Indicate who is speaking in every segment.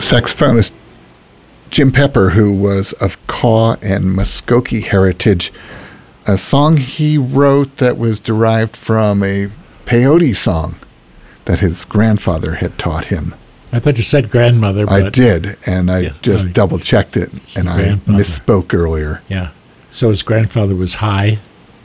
Speaker 1: saxophonist Jim Pepper, who was of Kaw and Muskogee heritage, a song he wrote that was derived from a peyote song that his grandfather had taught him.
Speaker 2: I thought you said grandmother. But
Speaker 1: I did, and I just double-checked it, and I misspoke earlier.
Speaker 2: Yeah. So his grandfather was high?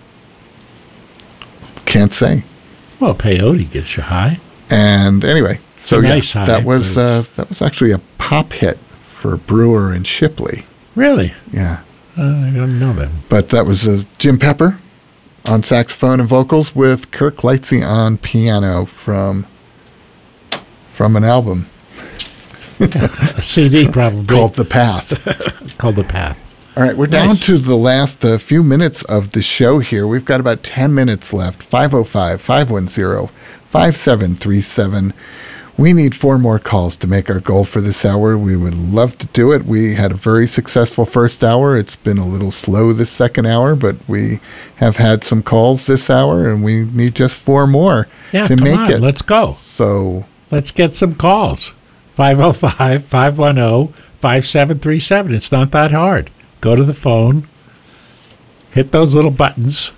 Speaker 1: Can't say.
Speaker 2: Well, peyote gets you high.
Speaker 1: And anyway, so
Speaker 2: nice high,
Speaker 1: that was actually a pop hit for Brewer and Shipley.
Speaker 2: Really?
Speaker 1: Yeah.
Speaker 2: I don't know that.
Speaker 1: But that was Jim Pepper on saxophone and vocals with Kirk Lightsey on piano from an album.
Speaker 2: A CD probably.
Speaker 1: Called The Path.
Speaker 2: Called The Path.
Speaker 1: All right, we're down to the last few minutes of the show here. We've got about 10 minutes left. 505-510-5737. We need 4 more calls to make our goal for this hour. We would love to do it. We had a very successful first hour. It's been a little slow this second hour, but we have had some calls this hour, and we need just 4 more to make it.
Speaker 2: Let's go.
Speaker 1: So
Speaker 2: let's get some calls. 505-510-5737. It's not that hard. Go to the phone, hit those little buttons,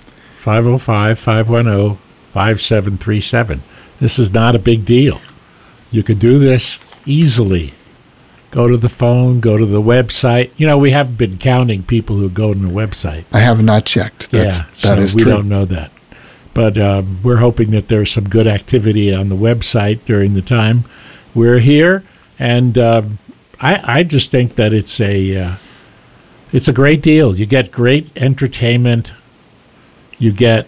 Speaker 2: 505-510-5737. This is not a big deal. You could do this easily. Go to the phone, go to the website. You know, we haven't been counting people who go to the website.
Speaker 1: I have not checked. That is
Speaker 2: we
Speaker 1: true.
Speaker 2: don't know that. But we're hoping that there's some good activity on the website during the time we're here. And I just think that it's a great deal. You get great entertainment. You get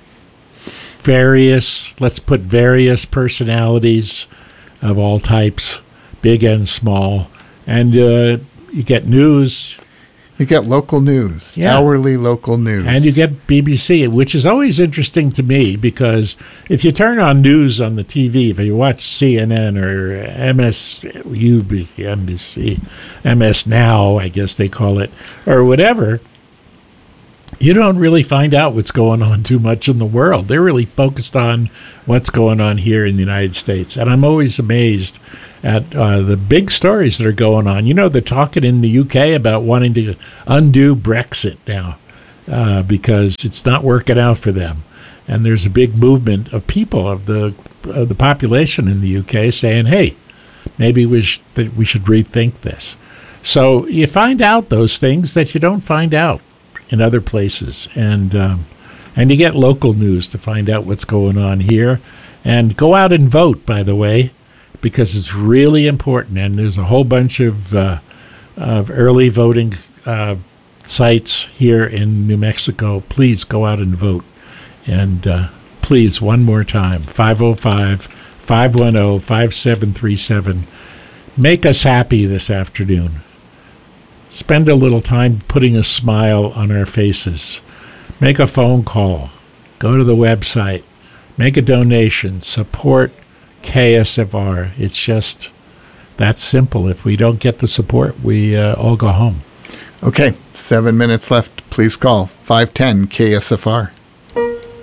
Speaker 2: various personalities of all types, big and small. And you get news.
Speaker 1: You get local news, hourly local news.
Speaker 2: And you get BBC, which is always interesting to me because if you turn on news on the TV, if you watch CNN or NBC, MS Now, I guess they call it, or whatever, you don't really find out what's going on too much in the world. They're really focused on what's going on here in the United States. And I'm always amazed at the big stories that are going on. You know, they're talking in the UK about wanting to undo Brexit now because it's not working out for them. And there's a big movement of people, of the population in the UK saying, hey, maybe we should rethink this. So you find out those things that you don't find out in other places. And you get local news to find out what's going on here. And go out and vote, by the way, because it's really important. And there's a whole bunch of early voting sites here in New Mexico. Please go out and vote. And please, one more time, 505-510-5737. Make us happy this afternoon. Spend a little time putting a smile on our faces. Make a phone call. Go to the website. Make a donation. Support KSFR. It's just that simple. If we don't get the support, we all go home.
Speaker 1: Okay, 7 minutes left. Please call 510 KSFR.